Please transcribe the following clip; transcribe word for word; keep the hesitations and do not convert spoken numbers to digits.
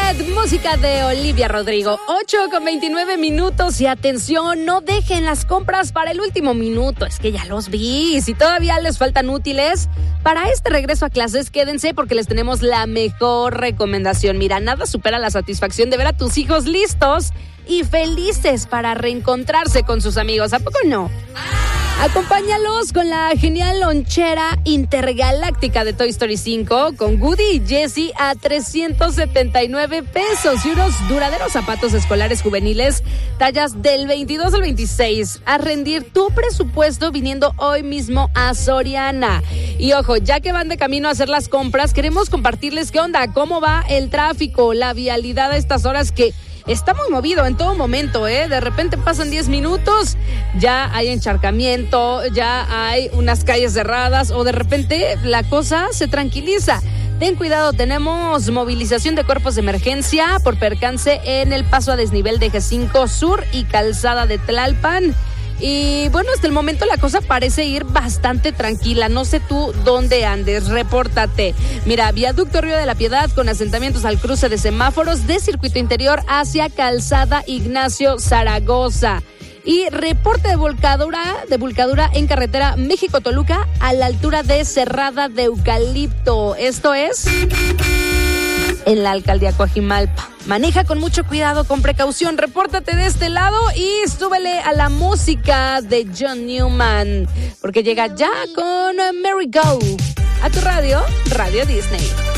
Red, música de Olivia Rodrigo. ocho con veintinueve minutos y atención, no dejen las compras para el último minuto. Es que ya los vi. Si todavía les faltan útiles para este regreso a clases, quédense porque les tenemos la mejor recomendación. Mira, nada supera la satisfacción de ver a tus hijos listos y felices para reencontrarse con sus amigos. ¿A poco no? Acompáñalos con la genial lonchera intergaláctica de Toy Story cinco con Woody y Jessie a trescientos setenta y nueve pesos y unos duraderos zapatos escolares juveniles tallas del veintidós al veintiséis a rendir tu presupuesto viniendo hoy mismo a Soriana. Y ojo, ya que van de camino a hacer las compras, queremos compartirles qué onda, cómo va el tráfico, la vialidad a estas horas que está muy movido en todo momento, ¿eh? De repente pasan diez minutos, ya hay encharcamiento, ya hay unas calles cerradas o de repente la cosa se tranquiliza. Ten cuidado, tenemos movilización de cuerpos de emergencia por percance en el paso a desnivel de G cinco Sur y calzada de Tlalpan. Y bueno, hasta el momento la cosa parece ir bastante tranquila. No sé tú dónde andes, repórtate. Mira, viaducto Río de la Piedad con asentamientos al cruce de semáforos de circuito interior hacia calzada Ignacio Zaragoza. Y reporte de volcadura, de volcadura en carretera México-Toluca a la altura de Cerrada de Eucalipto. Esto es en la alcaldía Coajimalpa. Maneja con mucho cuidado, con precaución. Repórtate de este lado y súbele a la música de John Newman, porque llega ya con Merry Go a tu radio, Radio Disney.